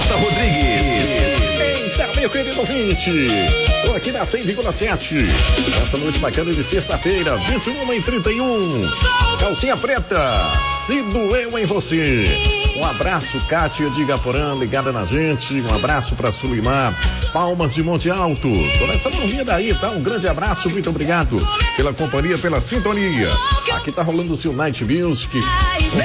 J. Rodrigues. Eita, meu querido ouvinte, tô aqui na 100,7. Esta noite bacana de sexta-feira, 21h31. Calcinha preta, se doeu em você. Um abraço, Kátia de Igaporã, ligada na gente. Um abraço pra Sulimar, Palmas de Monte Alto. Toda essa turminha daí, tá? Um grande abraço, muito obrigado pela companhia, pela sintonia. Aqui tá rolando o seu Night Music.